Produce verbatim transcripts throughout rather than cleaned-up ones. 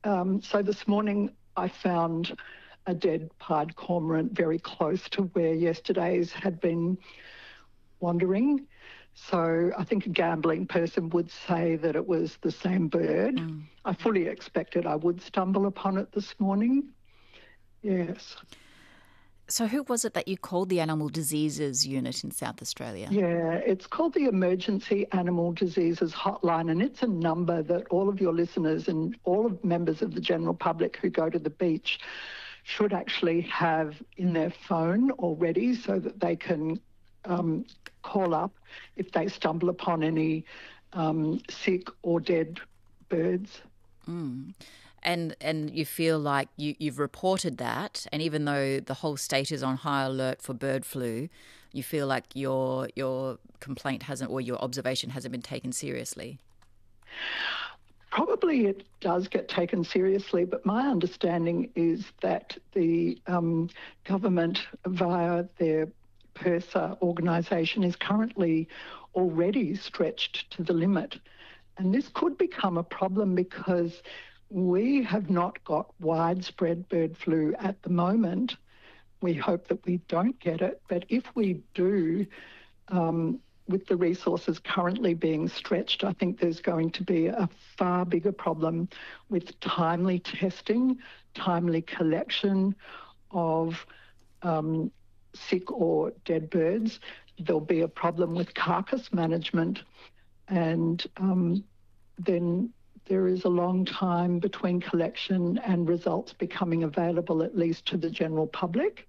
Um, so this morning I found a dead pied cormorant very close to where yesterday's had been wandering. So I think a gambling person would say that it was the same bird. Mm. I fully expected I would stumble upon it this morning. Yes. So who was it that you called the Animal Diseases Unit in South Australia? Yeah, it's called the Emergency Animal Diseases Hotline, and it's a number that all of your listeners and all of members of the general public who go to the beach should actually have in their phone already so that they can um, call up if they stumble upon any um, sick or dead birds. Mm. And and you feel like you, you've reported that, and even though the whole state is on high alert for bird flu, you feel like your your complaint hasn't, or your observation hasn't been taken seriously? Probably it does get taken seriously, but my understanding is that the um, government, via their PIRSA organisation, is currently already stretched to the limit. And this could become a problem because we have not got widespread bird flu at the moment. We hope that we don't get it, but if we do, um, with the resources currently being stretched, I think there's going to be a far bigger problem with timely testing, timely collection of um, sick or dead birds. There'll be a problem with carcass management, and um, then there is a long time between collection and results becoming available, at least to the general public.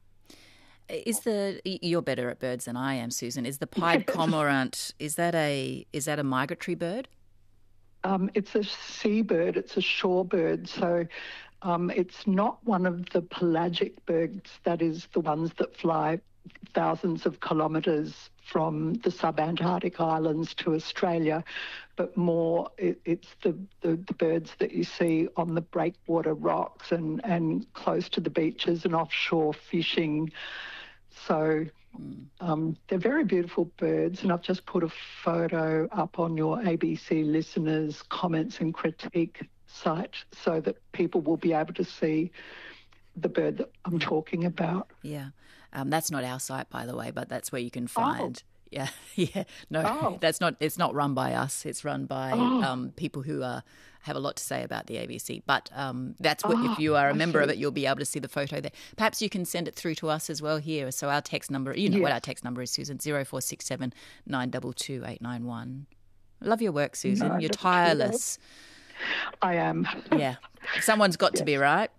Is the you're better at birds than I am, Susan. Is the pied cormorant is that a is that a migratory bird? Um, it's a seabird. It's a shorebird. So um, it's not one of the pelagic birds. That is the ones that fly thousands of kilometres from the subantarctic islands to Australia, but more it, it's the, the, the birds that you see on the breakwater rocks and, and close to the beaches and offshore fishing. So um, they're very beautiful birds, and I've just put a photo up on your A B C listeners' comments and critique site so that people will be able to see the bird that I'm talking about. Yeah. Um, that's not our site, by the way, but that's where you can find. Oh. Yeah, yeah. No, oh. that's not. It's not run by us. It's run by oh. um, people who are have a lot to say about the A B C. But um, that's what. Oh, if you are a I member see. of it, you'll be able to see the photo there. Perhaps you can send it through to us as well here. So our text number, you know yes. what our text number is, Susan, zero four six seven nine two two eight nine one. Love your work, Susan. No, You're tireless. I am. Yeah, someone's got yes. to be right.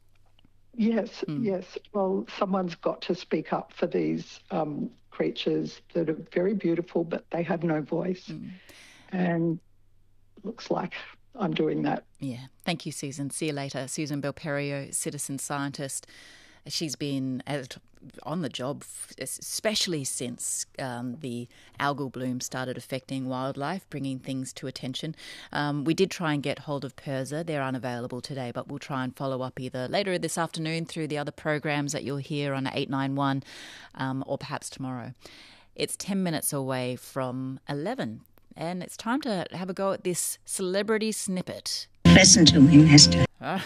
Yes, mm. yes. Well, someone's got to speak up for these um, creatures that are very beautiful, but they have no voice. Mm. And looks like I'm doing that. Yeah. Thank you, Susan. See you later. Susan Belperio, citizen scientist. She's been on the job, especially since um, the algal bloom started affecting wildlife, bringing things to attention. Um, we did try and get hold of PIRSA. They're unavailable today, but we'll try and follow up either later this afternoon through the other programs that you'll hear on eight nine one um, or perhaps tomorrow. It's ten minutes away from eleven, and it's time to have a go at this celebrity snippet. Listen to me, mister. Uh,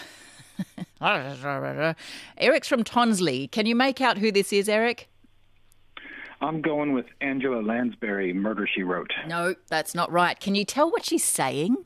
Eric's from Tonsley. Can you make out who this is, Eric? I'm going with Angela Lansbury, Murder, She Wrote. No, that's not right. Can you tell what she's saying?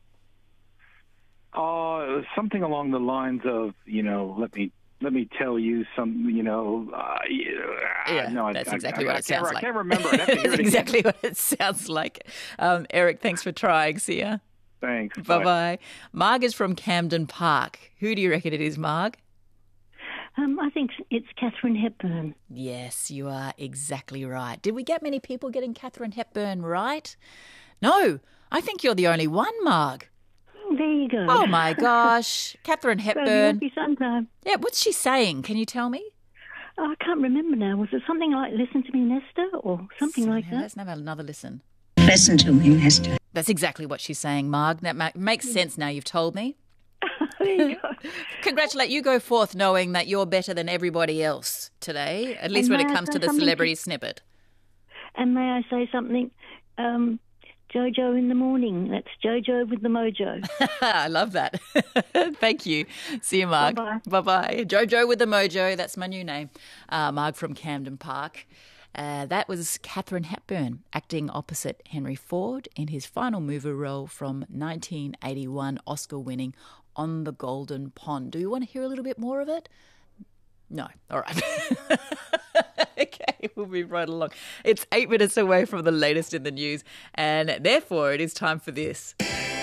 Uh, something along the lines of, you know, let me let me tell you some, you know, uh, yeah, no, that's I, exactly I, what I it sounds like. like. I can't remember. I have to hear That's it exactly again. what it sounds like. Um, Eric, thanks for trying. See ya. Thanks. Bye-bye. Bye. Marg is from Camden Park. Who do you reckon it is, Marg? Um, I think it's Katharine Hepburn. Yes, you are exactly right. Did we get many people getting Katharine Hepburn right? No, I think you're the only one, Marg. Oh, there you go. Oh, my gosh. Katharine Hepburn. Well, you'll be sometime. Yeah, what's she saying? Can you tell me? Oh, I can't remember now. Was it something like Listen to Me, Nesta, or something so, like that? Let's have another listen. Listen to me, mister. That's exactly what she's saying, Marg. That ma- makes sense now you've told me. There you go. Congratulate you. Go forth knowing that you're better than everybody else today, at least And when may it I comes say to the something celebrity to- snippet. And may I say something um, Jojo in the morning. That's Jojo with the mojo. I love that. Thank you. See you, Marg. Bye-bye. Bye-bye. Jojo with the mojo. That's my new name. Uh, Marg from Camden Park. Uh, that was Katharine Hepburn acting opposite Henry Ford in his final mover role from nineteen eighty-one, Oscar-winning On the Golden Pond. Do you want to hear a little bit more of it? No. All right. Okay, we'll move right along. It's eight minutes away from the latest in the news, and therefore it is time for this.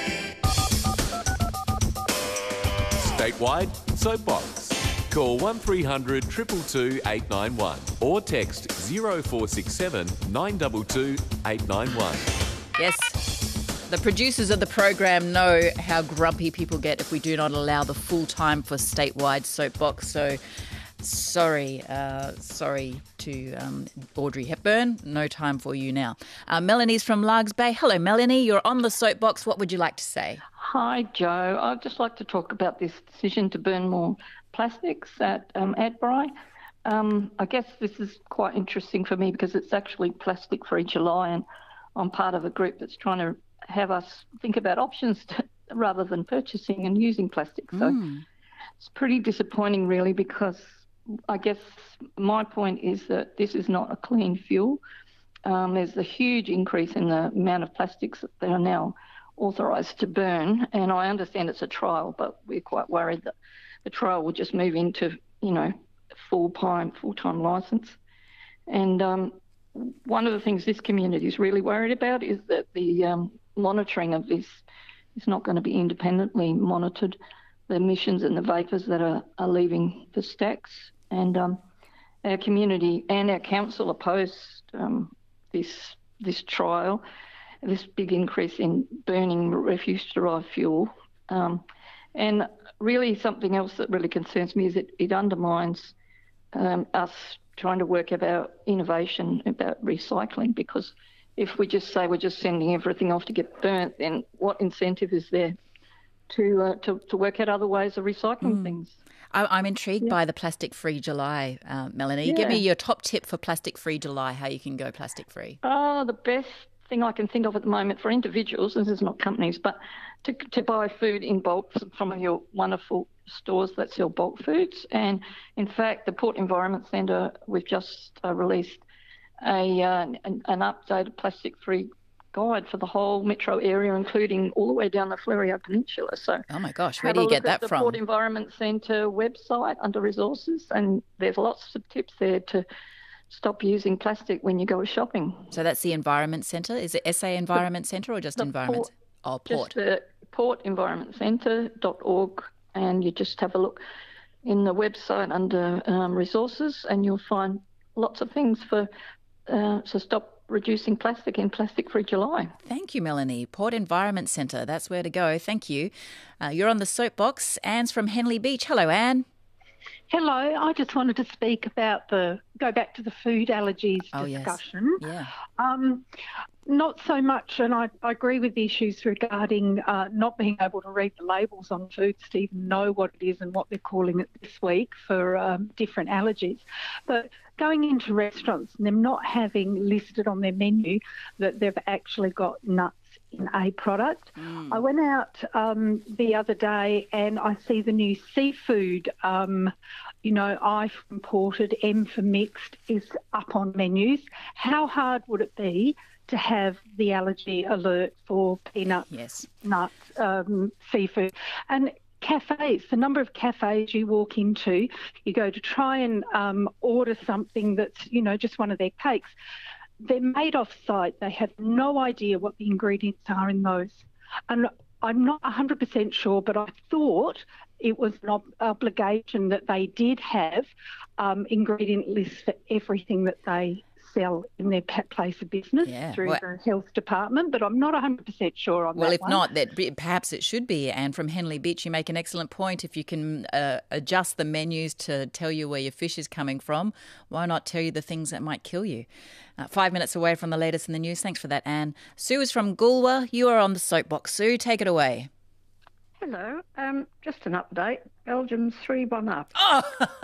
Statewide Soapbox. Call one three hundred two two two eight nine one or text zero four six seven nine two two eight nine one. Yes, the producers of the program know how grumpy people get if we do not allow the full time for Statewide Soapbox. So sorry, uh, sorry to um, Audrey Hepburn. No time for you now. Uh, Melanie's from Largs Bay. Hello, Melanie. You're on the Soapbox. What would you like to say? Hi, Joe. I'd just like to talk about this decision to burn more plastics at um, Adbri. Um, I guess this is quite interesting for me because it's actually Plastic Free July, and I'm part of a group that's trying to have us think about options to, rather than purchasing and using plastic. So Mm. it's pretty disappointing, really, because I guess my point is that this is not a clean fuel. Um, there's a huge increase in the amount of plastics that they are now authorised to burn, and I understand it's a trial, but we're quite worried that the trial will just move into, you know, full-time, full-time licence. And um, one of the things this community is really worried about is that the um, monitoring of this is not going to be independently monitored, the emissions and the vapours that are, are leaving the stacks. And um, our community and our council opposed um, this this trial, this big increase in burning refuse-derived fuel. Um, and really something else that really concerns me is it, it undermines um, us trying to work about innovation, about recycling, because if we just say we're just sending everything off to get burnt, then what incentive is there to uh, to, to work out other ways of recycling mm. things? I, I'm intrigued yeah. by the Plastic Free July, uh, Melanie. Yeah. Give me your top tip for Plastic Free July, how you can go plastic free. Oh, the best thing I can think of at the moment for individuals, this is not companies, but to, to buy food in bulk from your wonderful stores that sell bulk foods. And in fact, the Port Environment Centre, we've just uh, released a uh, an, an updated plastic-free guide for the whole metro area, including all the way down the Fleurieu Peninsula. So, oh my gosh, where do you get that the from? The Port Environment Centre website under resources, and there's lots of tips there to stop using plastic when you go shopping. So that's the Environment Centre. Is it S A Environment Centre or just the Environment? Port, oh, Port. Just the port environment centre dot org, and you just have a look in the website under um, resources, and you'll find lots of things for uh, to stop reducing plastic in Plastic Free July. Thank you, Melanie. Port Environment Centre, that's where to go. Thank you. Uh, you're on the Soapbox. Anne's from Henley Beach. Hello, Anne. Hello. I just wanted to speak about the, go back to the food allergies oh, discussion. Yes. Yeah. Um, not so much, and I, I agree with the issues regarding uh, not being able to read the labels on foods to even know what it is and what they're calling it this week for um, different allergies. But going into restaurants and them not having listed on their menu that they've actually got nuts in a product. Mm. I went out um, the other day and I see the new seafood, um, you know, I for imported, M for mixed is up on menus. How hard would it be to have the allergy alert for peanuts, yes. nuts, um, seafood? And cafes, the number of cafes you walk into, you go to try and um, order something that's, you know, just one of their cakes. They're made off-site. They have no idea what the ingredients are in those. And I'm not one hundred percent sure, but I thought it was an ob- obligation that they did have um, ingredient lists for everything that they sell in their place of business yeah. through well, the health department, but I'm not one hundred percent sure on well, that if one. not, that perhaps it should be. And from Henley Beach, you make an excellent point. If you can uh, adjust the menus to tell you where your fish is coming from, why not tell you the things that might kill you? Uh, five minutes away from the latest in the news. Thanks for that, Anne. Sue is from Goolwa. You are on the Soapbox. Sue, take it away. hello. Um, just an update. Belgium's three one up. Oh,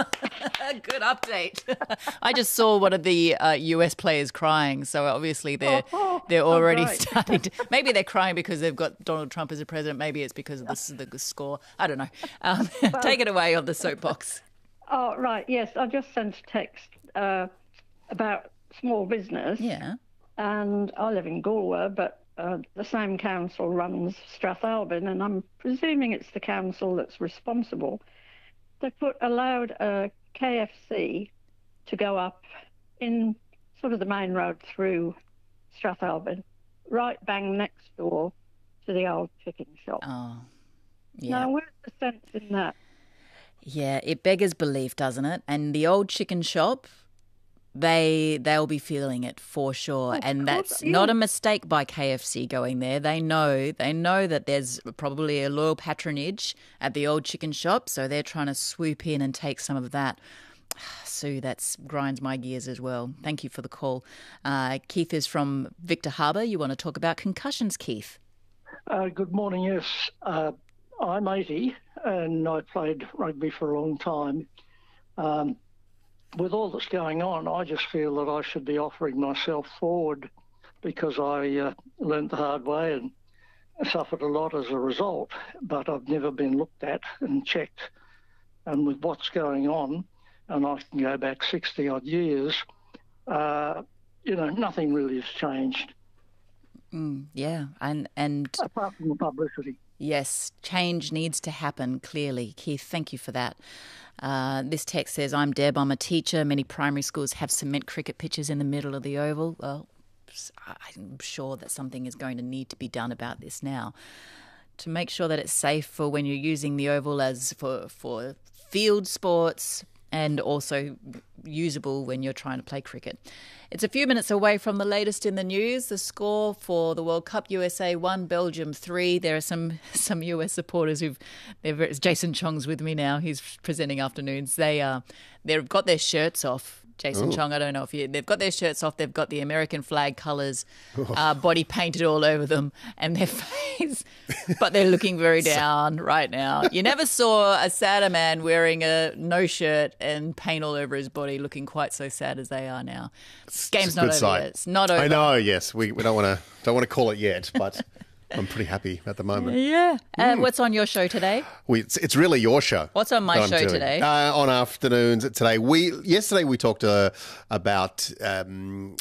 good update. I just saw one of the uh, U S players crying, so obviously they're Oh, they're already oh, great. starting to. Maybe they're crying because they've got Donald Trump as a president. Maybe it's because of this, the score. I don't know. Um, take it away on the soapbox. Oh, right. Yes, I just sent a text uh, about small business. Yeah. And I live in Galway, but uh, the same council runs Strathalbyn, and I'm presuming it's the council that's responsible. They put allowed a K F C to go up in sort of the main road through Strathalbyn, right bang next door to the old chicken shop. Oh, yeah. Now, where's the sense in that? Yeah, it beggars belief, doesn't it? And the old chicken shop, they they'll be feeling it for sure. Of and course, that's yeah. not a mistake by K F C going there. They know they know that there's probably a loyal patronage at the old chicken shop, so they're trying to swoop in and take some of that. Sue, that grinds my gears as well. Thank you for the call. Uh, Keith is from Victor Harbour. You want to talk about concussions, Keith? Uh, good morning, yes. Uh, I'm eighty and I played rugby for a long time. Um, with all that's going on, I just feel that I should be offering myself forward because I uh, learnt the hard way and suffered a lot as a result, but I've never been looked at and checked. And with what's going on, and I can go back sixty odd years, uh, you know, nothing really has changed. Mm, yeah, and and apart from the publicity. Yes, change needs to happen, clearly. Keith, thank you for that. Uh, this text says, I'm Deb, I'm a teacher. Many primary schools have cement cricket pitches in the middle of the oval. Well, I'm sure that something is going to need to be done about this now to make sure that it's safe for when you're using the oval as for, for field sports, and also usable when you're trying to play cricket. It's a few minutes away from the latest in the news. The score for the World Cup: U S A one, Belgium three. There are some some U S supporters who've. They're, Jason Chong's with me now. He's presenting afternoons. They uh, they've got their shirts off. Jason Ooh. Chong, I don't know if you... They've got their shirts off. They've got the American flag colours, uh, body painted all over them, and their face... But they're looking very down right now. You never saw a sadder man wearing a no shirt and paint all over his body looking quite so sad as they are now. Game's not over sign. yet. It's not over. I know, yes. We, we don't want to don't want to call it yet, but... I'm pretty happy at the moment. Yeah. Uh, mm. What's on your show today? We, it's, it's really your show. What's on my show today? Uh, on afternoons today. We yesterday we talked uh, about um,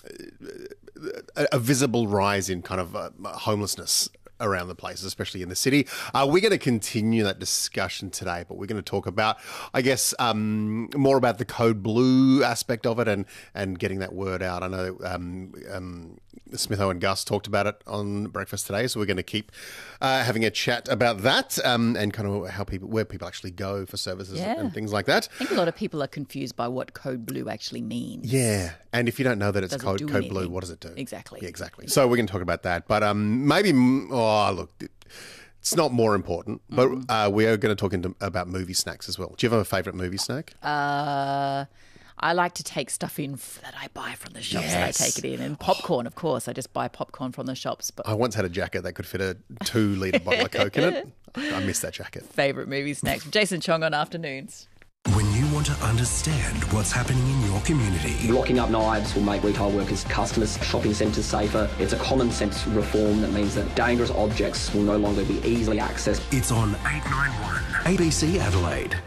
a, a visible rise in kind of uh, homelessness around the place, especially in the city. Uh, we're going to continue that discussion today, but we're going to talk about, I guess, um, more about the Code Blue aspect of it and, and getting that word out. I know um, um, Smitho and Gus talked about it on breakfast today, so we're going to keep uh, having a chat about that um, and kind of how people, where people actually go for services yeah. and things like that. I think a lot of people are confused by what Code Blue actually means. Yeah, and if you don't know that it's does Code, it Code Blue, what does it do? Exactly. Yeah, exactly. So we're going to talk about that, but um, maybe, oh, look, it's not more important, but mm. uh, we are going to talk into, about movie snacks as well. Do you have a favourite movie snack? Uh... I like to take stuff in that I buy from the shops yes. and I take it in. And popcorn, of course. I just buy popcorn from the shops. But I once had a jacket that could fit a two-litre bottle of Coke in it. I miss that jacket. Favourite movie snacks. Jason Chong on afternoons. When you want to understand what's happening in your community. Locking up knives will make retail workers, customers, shopping centres safer. It's a common sense reform that means that dangerous objects will no longer be easily accessed. It's on eight ninety-one A B C Adelaide.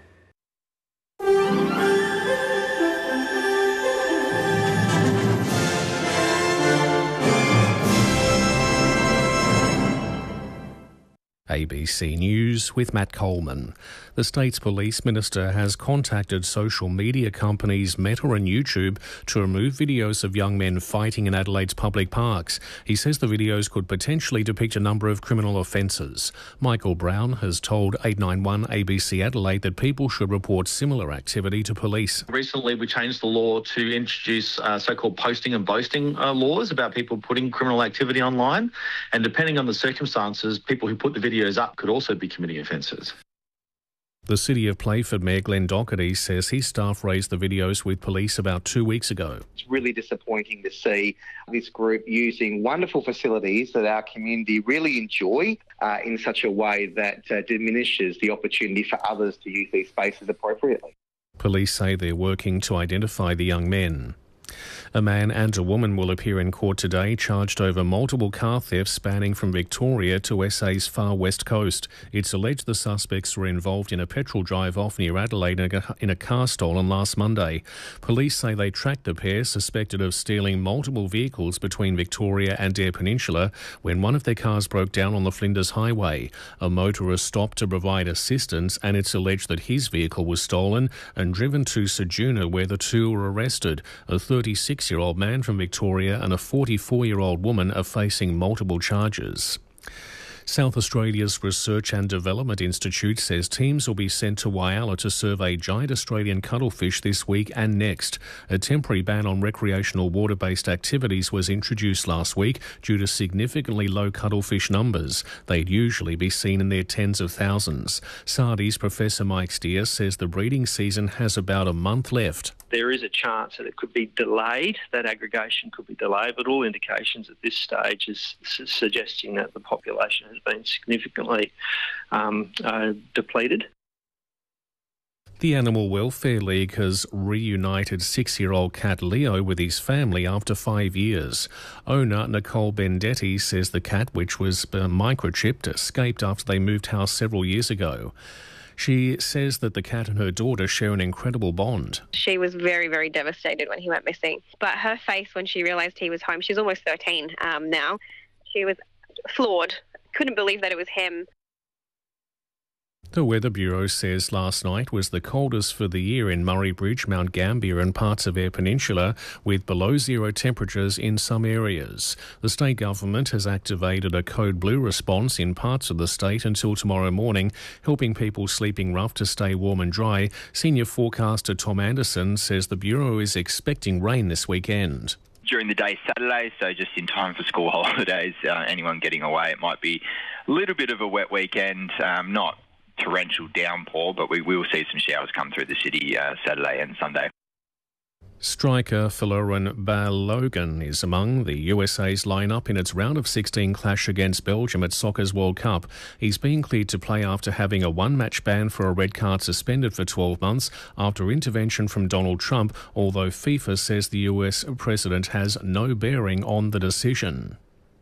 A B C News with Matt Coleman. The state's police minister has contacted social media companies Meta and YouTube to remove videos of young men fighting in Adelaide's public parks. He says the videos could potentially depict a number of criminal offences. Michael Brown has told eight ninety-one A B C Adelaide that people should report similar activity to police. Recently we changed the law to introduce uh, so-called posting and boasting uh, laws about people putting criminal activity online, and depending on the circumstances, people who put the video up could also be committing offences. The City of Playford Mayor Glenn Doherty says his staff raised the videos with police about two weeks ago. It's really disappointing to see this group using wonderful facilities that our community really enjoy uh, in such a way that uh, diminishes the opportunity for others to use these spaces appropriately. Police say they're working to identify the young men. A man and a woman will appear in court today charged over multiple car thefts spanning from Victoria to S A's far west coast. It's alleged the suspects were involved in a petrol drive-off near Adelaide in a car stolen last Monday. Police say they tracked the pair suspected of stealing multiple vehicles between Victoria and Eyre Peninsula when one of their cars broke down on the Flinders Highway. A motorist stopped to provide assistance, and it's alleged that his vehicle was stolen and driven to Ceduna, where the two were arrested. A thirty-six-year-old man from Victoria and a forty-four-year-old woman are facing multiple charges. South Australia's Research and Development Institute says teams will be sent to Whyalla to survey giant Australian cuttlefish this week and next. A temporary ban on recreational water-based activities was introduced last week due to significantly low cuttlefish numbers. They'd usually be seen in their tens of thousands. SARDI's Professor Mike Steer says the breeding season has about a month left. There is a chance that it could be delayed, that aggregation could be delayed, but all indications at this stage is su- suggesting that the population has been significantly um, uh, depleted. The Animal Welfare League has reunited six-year-old cat Leo with his family after five years. Owner Nicole Bendetti says the cat, which was uh, microchipped, escaped after they moved house several years ago. She says that the cat and her daughter share an incredible bond. She was very, very devastated when he went missing. But her face when she realised he was home, she's almost thirteen um, now, she was floored. Couldn't believe that it was him. The Weather Bureau says last night was the coldest for the year in Murray Bridge, Mount Gambier and parts of Eyre Peninsula, with below zero temperatures in some areas. The state government has activated a code blue response in parts of the state until tomorrow morning, helping people sleeping rough to stay warm and dry. Senior forecaster Tom Anderson says the Bureau is expecting rain this weekend. During the day Saturday, so just in time for school holidays, uh, anyone getting away, it might be a little bit of a wet weekend, um, not torrential downpour, but we will see some showers come through the city uh, Saturday and Sunday. Striker Folarin Balogun is among the U S A's lineup in its round of sixteen clash against Belgium at Soccer's World Cup. He's been cleared to play after having a one-match ban for a red card suspended for twelve months after intervention from Donald Trump, although FIFA says the U S president has no bearing on the decision.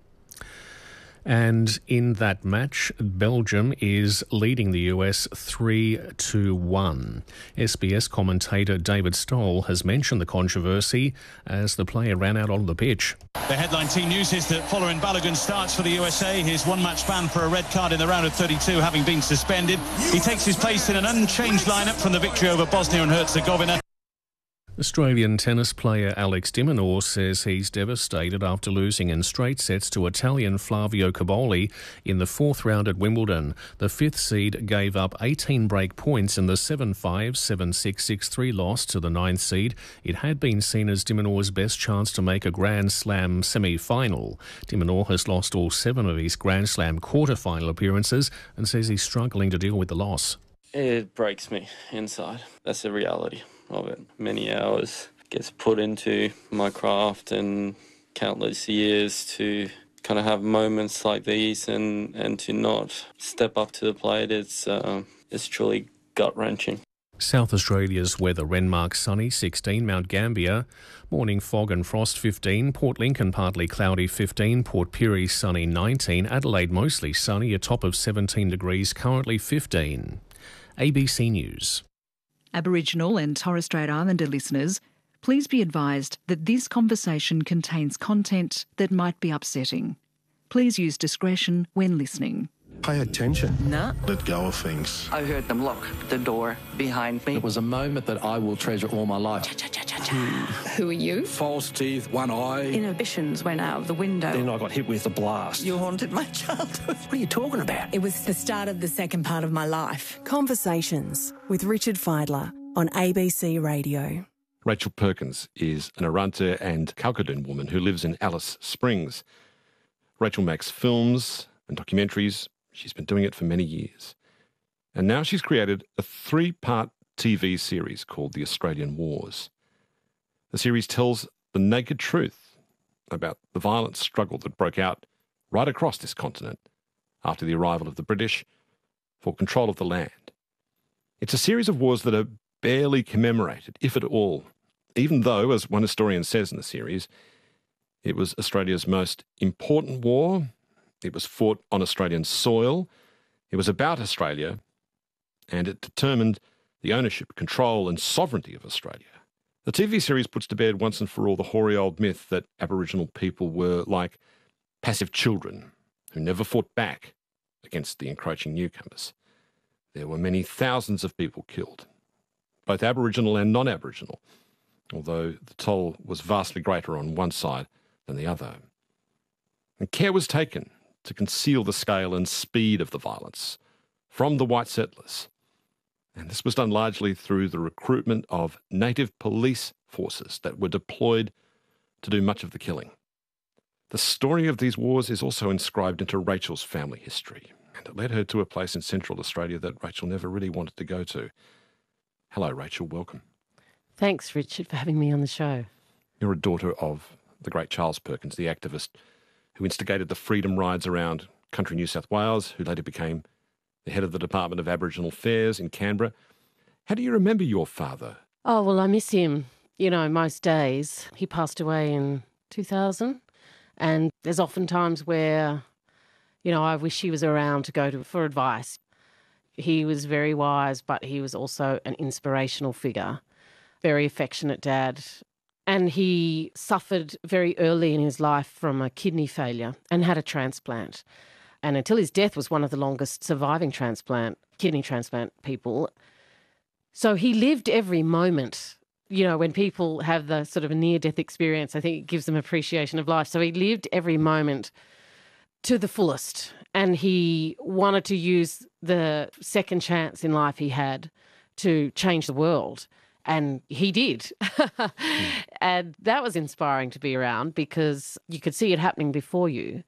And in that match, Belgium is leading the U S three to one. S B S commentator David Stoll has mentioned the controversy as the player ran out on the pitch. The headline team news is that Folarin Balogun starts for the U S A. His one-match ban for a red card in the round of thirty-two having been suspended. He takes his place in an unchanged lineup from the victory over Bosnia and Herzegovina. Australian tennis player Alex de Minaur says he's devastated after losing in straight sets to Italian Flavio Cobolli in the fourth round at Wimbledon. The fifth seed gave up eighteen break points in the seven five, seven six, six three loss to the ninth seed. It had been seen as de Minaur's best chance to make a Grand Slam semi-final. De Minaur has lost all seven of his Grand Slam quarter-final appearances and says he's struggling to deal with the loss. It breaks me inside. That's the reality of it. Many hours gets put into my craft and countless years to kind of have moments like these and, and to not step up to the plate. It's, uh, it's truly gut-wrenching. South Australia's weather: Renmark sunny sixteen, Mount Gambier morning fog and frost fifteen, Port Lincoln partly cloudy fifteen, Port Pirie sunny nineteen, Adelaide mostly sunny, a top of seventeen degrees, currently fifteen. A B C News. Aboriginal and Torres Strait Islander listeners, please be advised that this conversation contains content that might be upsetting. Please use discretion when listening. Pay attention. No. Let go of things. I heard them lock the door behind me. It was a moment that I will treasure all my life. Who are you? False teeth, one eye. Inhibitions went out of the window. Then I got hit with a blast. You haunted my childhood. What are you talking about? It was the start of the second part of my life. Conversations with Richard Feidler on A B C Radio. Rachel Perkins is an Arrernte and Kalkadoon woman who lives in Alice Springs. Rachel makes films and documentaries. She's been doing it for many years. And now she's created a three-part T V series called The Australian Wars. The series tells the naked truth about the violent struggle that broke out right across this continent after the arrival of the British for control of the land. It's a series of wars that are barely commemorated, if at all, even though, as one historian says in the series, it was Australia's most important war. It was fought on Australian soil. It was about Australia, and it determined the ownership, control and sovereignty of Australia. The T V series puts to bed once and for all the hoary old myth that Aboriginal people were like passive children who never fought back against the encroaching newcomers. There were many thousands of people killed, both Aboriginal and non-Aboriginal, although the toll was vastly greater on one side than the other. And care was taken to conceal the scale and speed of the violence from the white settlers. And this was done largely through the recruitment of native police forces that were deployed to do much of the killing. The story of these wars is also inscribed into Rachel's family history, and it led her to a place in Central Australia that Rachel never really wanted to go to. Hello, Rachel. Welcome. Thanks, Richard, for having me on the show. You're a daughter of the great Charles Perkins, the activist who instigated the freedom rides around country New South Wales, who later became the head of the Department of Aboriginal Affairs in Canberra. How do you remember your father? Oh, well, I miss him, you know, most days. He passed away in two thousand, and there's often times where, you know, I wish he was around to go to for advice. He was very wise, but he was also an inspirational figure, very affectionate dad. And he suffered very early in his life from a kidney failure and had a transplant. And until his death was one of the longest surviving transplant, kidney transplant people. So he lived every moment. You know, when people have the sort of a near-death experience, I think it gives them appreciation of life. So he lived every moment to the fullest. And he wanted to use the second chance in life he had to change the world. And he did. mm. And that was inspiring to be around because you could see it happening before you.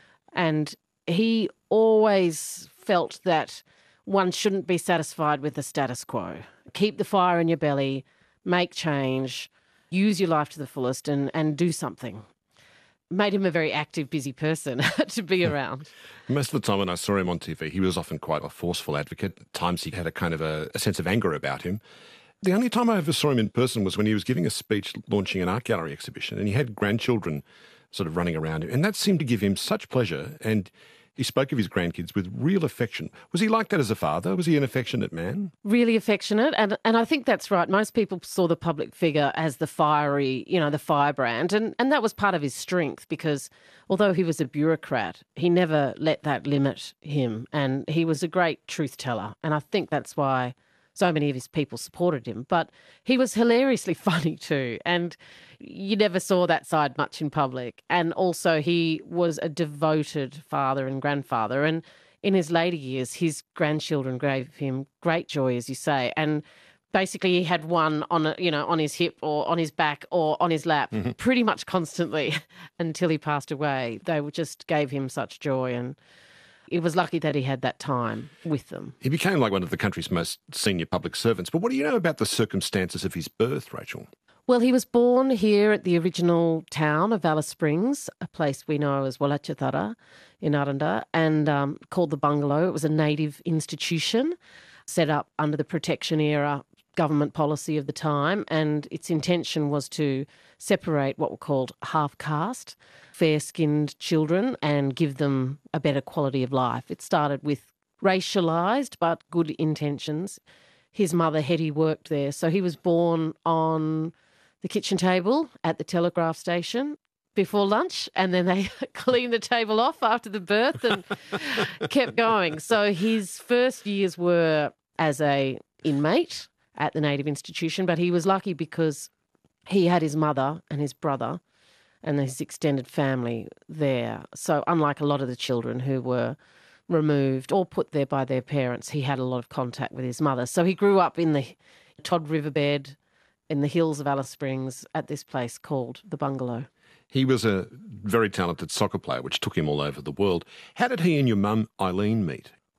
And he always felt that one shouldn't be satisfied with the status quo. Keep the fire in your belly, make change, use your life to the fullest and, and do something. Made him a very active, busy person to be around. Most of the time when I saw him on T V, he was often quite a forceful advocate. At times he had a kind of a, a sense of anger about him. The only time I ever saw him in person was when he was giving a speech launching an art gallery exhibition, and he had grandchildren sort of running around him, and that seemed to give him such pleasure, and he spoke of his grandkids with real affection. Was he like that as a father? Was he an affectionate man? Really affectionate, and and I think that's right. Most people saw the public figure as the fiery, you know, the firebrand, and, and that was part of his strength because although he was a bureaucrat, he never let that limit him, and he was a great truth teller, and I think that's why so many of his people supported him. But he was hilariously funny too, and you never saw that side much in public. And also he was a devoted father and grandfather, and in his later years, his grandchildren gave him great joy, as you say, and basically he had one on a, you know, on his hip or on his back or on his lap mm-hmm. pretty much constantly until he passed away. They just gave him such joy, and it was lucky that he had that time with them. He became like one of the country's most senior public servants. But what do you know about the circumstances of his birth, Rachel? Well, he was born here at the original town of Alice Springs, a place we know as Wallachatara in Aranda, and um, called the Bungalow. It was a native institution set up under the protection era government policy of the time, and its intention was to separate what were called half-caste, fair-skinned children and give them a better quality of life. It started with racialised but good intentions. His mother, Hetty, worked there, so he was born on the kitchen table at the telegraph station before lunch, and then they cleaned the table off after the birth and kept going. So his first years were as a inmate at the native institution, but he was lucky because he had his mother and his brother and his extended family there. So unlike a lot of the children who were removed or put there by their parents, he had a lot of contact with his mother. So he grew up in the Todd Riverbed in the hills of Alice Springs at this place called the Bungalow. He was a very talented soccer player, which took him all over the world. How did he and your mum, Eileen, meet?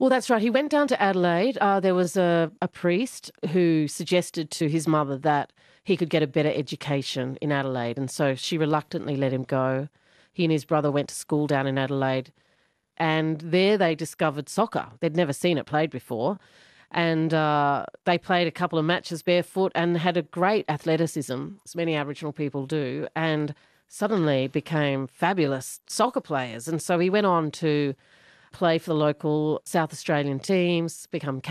Well, that's right. He went down to Adelaide. Uh, there was a, a priest who suggested to his mother that he could get a better education in Adelaide, and so she reluctantly let him go. He and his brother went to school down in Adelaide, and there they discovered soccer. They'd never seen it played before, and uh, they played a couple of matches barefoot and had a great athleticism, as many Aboriginal people do, and suddenly became fabulous soccer players. And so he went on to play for the local South Australian teams, become